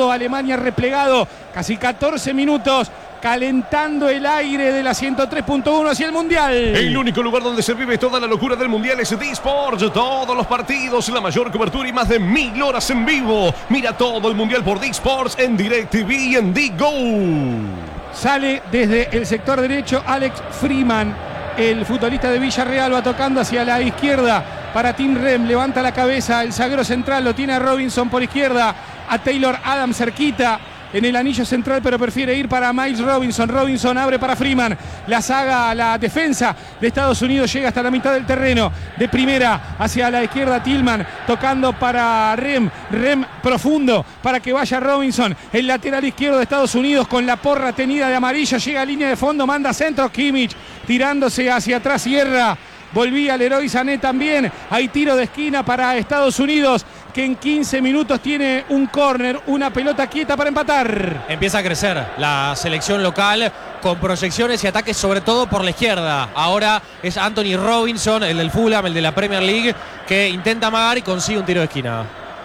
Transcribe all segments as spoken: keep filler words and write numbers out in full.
replegado, Alemania replegado, casi catorce minutos, calentando el aire de la ciento tres punto uno hacia el Mundial. El único lugar donde se vive toda la locura del Mundial es D-Sports. Todos los partidos, la mayor cobertura y más de mil horas en vivo. Mira todo el Mundial por D-Sports en DirecTV y en D-Go. Sale desde el sector derecho Alex Freeman, el futbolista de Villarreal, va tocando hacia la izquierda para Tim Rem, levanta la cabeza, el zaguero central lo tiene a Robinson por izquierda, a Taylor Adams cerquita en el anillo central, pero prefiere ir para Miles Robinson. Robinson abre para Freeman, la saga, la defensa de Estados Unidos llega hasta la mitad del terreno, de primera hacia la izquierda Tillman, tocando para Rem, Rem profundo para que vaya Robinson, el lateral izquierdo de Estados Unidos con la porra tenida de amarillo, llega a línea de fondo, manda centro, Kimmich tirándose hacia atrás, cierra. Volvía Leroy Sané también. Hay tiro de esquina para Estados Unidos, que en quince minutos tiene un córner, una pelota quieta para empatar. Empieza a crecer la selección local con proyecciones y ataques sobre todo por la izquierda. Ahora es Anthony Robinson, el del Fulham, el de la Premier League, que intenta amagar y consigue un tiro de esquina.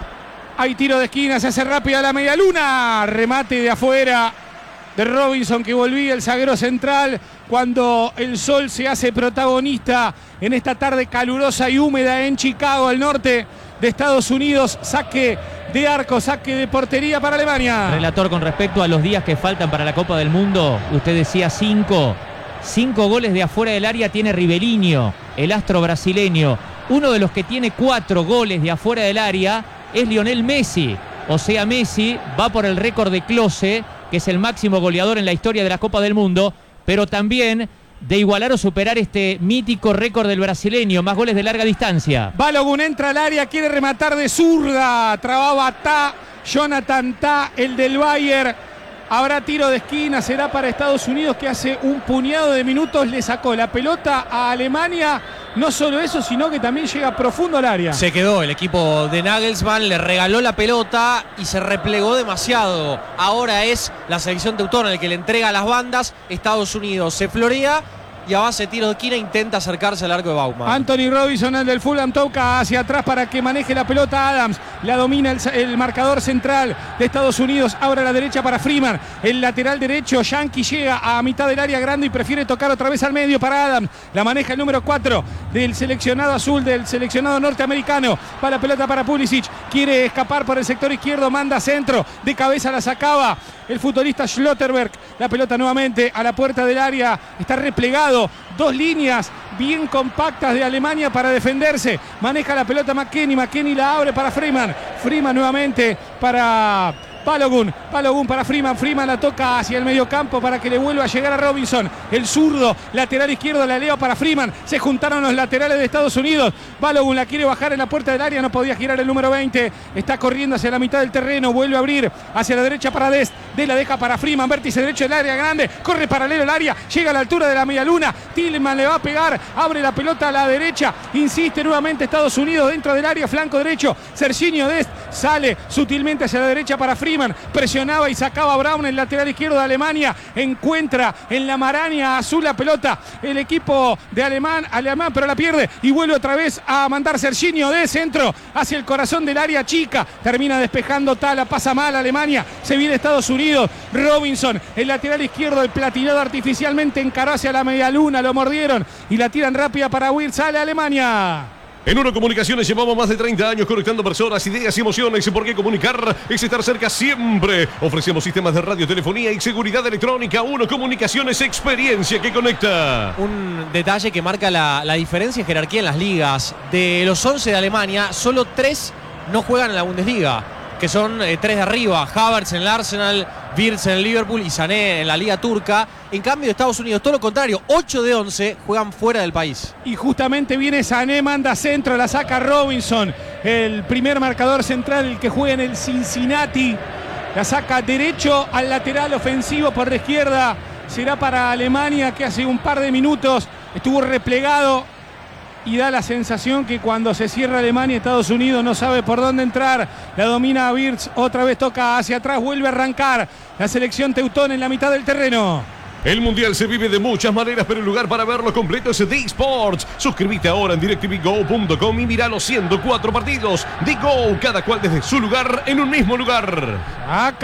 Hay tiro de esquina, se hace rápida la media luna. Remate de afuera de Robinson, que volvía el zaguero central cuando el sol se hace protagonista en esta tarde calurosa y húmeda en Chicago, al norte de Estados Unidos. Saque de arco, saque de portería para Alemania. Relator, con respecto a los días que faltan para la Copa del Mundo, usted decía cinco. Cinco goles de afuera del área tiene Riverinho, el astro brasileño. Uno de los que tiene cuatro goles de afuera del área es Lionel Messi. O sea, Messi va por el récord de Klose, que es el máximo goleador en la historia de la Copa del Mundo, pero también de igualar o superar este mítico récord del brasileño, más goles de larga distancia. Balogun entra al área, quiere rematar de zurda, trababa Ta, Jonathan Ta, el del Bayern. Habrá tiro de esquina, será para Estados Unidos, que hace un puñado de minutos le sacó la pelota a Alemania. No solo eso, sino que también llega profundo al área. Se quedó el equipo de Nagelsmann, le regaló la pelota y se replegó demasiado. Ahora es la selección teutona el que le entrega a las bandas. Estados Unidos se florea y a base de tiro de esquina intenta acercarse al arco de Baumann. Anthony Robinson, el del Fulham, toca hacia atrás para que maneje la pelota Adams. La domina el, el marcador central de Estados Unidos. Abre a la derecha para Freeman. El lateral derecho, Yankee, llega a mitad del área grande y prefiere tocar otra vez al medio para Adams. La maneja el número cuatro del seleccionado azul, del seleccionado norteamericano. Va la pelota para Pulisic. Quiere escapar por el sector izquierdo. Manda centro. De cabeza la sacaba el futbolista Schlotterberg. La pelota nuevamente a la puerta del área. Está replegado. Dos líneas bien compactas de Alemania para defenderse. Maneja la pelota McKennie. McKennie la abre para Freeman. Freeman nuevamente para Balogun. Balogun para Freeman. Freeman la toca hacia el mediocampo para que le vuelva a llegar a Robinson. El zurdo, lateral izquierdo, la leo para Freeman. Se juntaron los laterales de Estados Unidos. Balogun la quiere bajar en la puerta del área. No podía girar el número veinte. Está corriendo hacia la mitad del terreno. Vuelve a abrir hacia la derecha para Dest. De la deja para Freeman. Vértice derecho del área grande. Corre paralelo al área. Llega a la altura de la media luna. Tillman le va a pegar. Abre la pelota a la derecha. Insiste nuevamente Estados Unidos dentro del área. Flanco derecho. Serginho Dest sale sutilmente hacia la derecha para Freeman. Presionaba y sacaba a Brown, el lateral izquierdo de Alemania. Encuentra en la maraña azul la pelota el equipo de Alemán, Alemán, pero la pierde y vuelve otra vez a mandar Serginho de centro hacia el corazón del área chica. Termina despejando Tala, pasa mal Alemania. Se viene Estados Unidos. Robinson, el lateral izquierdo, el platinado artificialmente, encaró hacia la media luna. Lo mordieron y la tiran rápida para Will. Sale Alemania. En Uno Comunicaciones llevamos más de treinta años conectando personas, ideas y emociones. Porque comunicar es estar cerca siempre. Ofrecemos sistemas de radio, telefonía y seguridad electrónica. Uno Comunicaciones, experiencia que conecta. Un detalle que marca la, la diferencia en jerarquía en las ligas. De los once de Alemania, solo tres no juegan en la Bundesliga, que son eh, tres de arriba. Havertz en el Arsenal, Wirtz en el Liverpool y Sané en la Liga Turca. En cambio, Estados Unidos, todo lo contrario, ocho de once juegan fuera del país. Y justamente viene Sané, manda centro, la saca Robinson, el primer marcador central, el que juega en el Cincinnati. La saca derecho al lateral ofensivo por la izquierda. Será para Alemania, que hace un par de minutos estuvo replegado. Y da la sensación que cuando se cierra Alemania, Estados Unidos no sabe por dónde entrar. La domina Wirtz, otra vez toca hacia atrás, vuelve a arrancar la selección teutón en la mitad del terreno. El Mundial se vive de muchas maneras, pero el lugar para verlo completo es D-Sports. Suscríbete ahora en DirecTV Go punto com y mira los ciento cuatro partidos. D-Go, cada cual desde su lugar en un mismo lugar. Acá